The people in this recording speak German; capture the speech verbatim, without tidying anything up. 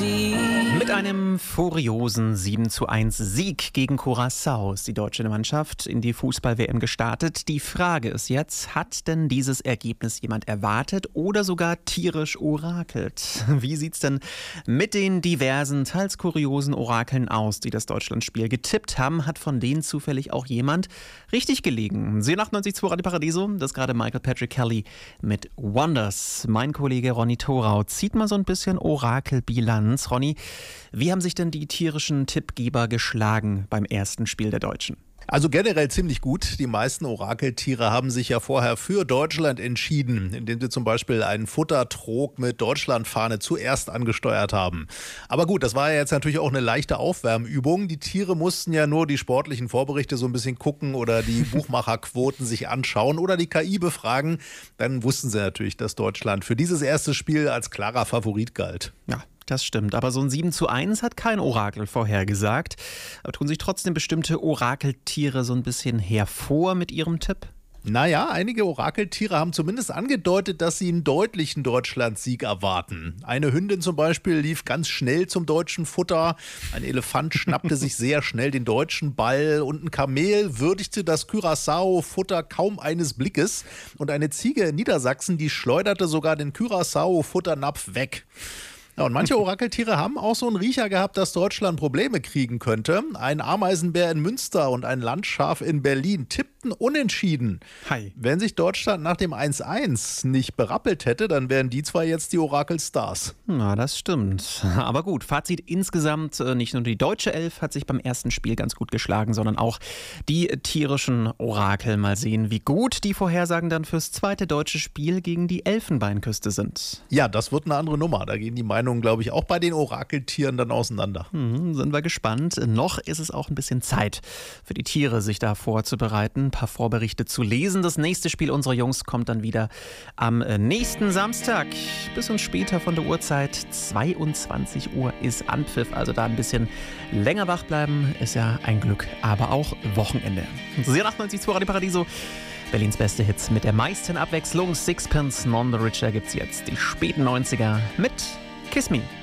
Mit einem furiosen sieben zu eins Sieg gegen Curaçao ist die deutsche Mannschaft in die Fußball-W M gestartet. Die Frage ist jetzt, hat denn dieses Ergebnis jemand erwartet oder sogar tierisch orakelt? Wie sieht's denn mit den diversen, teils kuriosen Orakeln aus, die das Deutschlandspiel getippt haben? Hat von denen zufällig auch jemand richtig gelegen? Sie achtundneunzig Komma zwei Radio Paradiso, das ist gerade Michael Patrick Kelly mit Wonders. Mein Kollege Ronny Thorau zieht mal so ein bisschen Orakelbilanz. Ronny, wie haben sich denn die tierischen Tippgeber geschlagen beim ersten Spiel der Deutschen? Also generell ziemlich gut. Die meisten Orakeltiere haben sich ja vorher für Deutschland entschieden, indem sie zum Beispiel einen Futtertrog mit Deutschlandfahne zuerst angesteuert haben. Aber gut, das war ja jetzt natürlich auch eine leichte Aufwärmübung. Die Tiere mussten ja nur die sportlichen Vorberichte so ein bisschen gucken oder die Buchmacherquoten sich anschauen oder die K I befragen. Dann wussten sie natürlich, dass Deutschland für dieses erste Spiel als klarer Favorit galt. Ja. Das stimmt, aber so ein sieben zu eins hat kein Orakel vorhergesagt. Aber tun sich trotzdem bestimmte Orakeltiere so ein bisschen hervor mit ihrem Tipp? Naja, einige Orakeltiere haben zumindest angedeutet, dass sie einen deutlichen Deutschlandsieg erwarten. Eine Hündin zum Beispiel lief ganz schnell zum deutschen Futter, ein Elefant schnappte sich sehr schnell den deutschen Ball und ein Kamel würdigte das Curaçao-Futter kaum eines Blickes und eine Ziege in Niedersachsen, die schleuderte sogar den Curaçao-Futternapf weg. Ja, und manche Orakeltiere haben auch so einen Riecher gehabt, dass Deutschland Probleme kriegen könnte. Ein Ameisenbär in Münster und ein Landschaf in Berlin tippten unentschieden. Hi. Wenn sich Deutschland nach dem eins eins nicht berappelt hätte, dann wären die zwei jetzt die Orakelstars. Na, das stimmt. Aber gut, Fazit insgesamt, nicht nur die deutsche Elf hat sich beim ersten Spiel ganz gut geschlagen, sondern auch die tierischen Orakel. Mal sehen, wie gut die Vorhersagen dann fürs zweite deutsche Spiel gegen die Elfenbeinküste sind. Ja, das wird eine andere Nummer. Da gehen die Meinungen, glaube ich, auch bei den Orakeltieren dann auseinander. Hm, sind wir gespannt. Noch ist es auch ein bisschen Zeit für die Tiere, sich da vorzubereiten, ein paar Vorberichte zu lesen. Das nächste Spiel unserer Jungs kommt dann wieder am nächsten Samstag. Bisschen später von der Uhrzeit. zweiundzwanzig Uhr ist Anpfiff. Also da ein bisschen länger wach bleiben ist ja ein Glück, aber auch Wochenende. Sie achtundneunzig Komma zwei Radio Paradiso. Berlins beste Hits mit der meisten Abwechslung. Sixpence None the Richer gibt's jetzt. Die späten neunziger mit Kiss Me.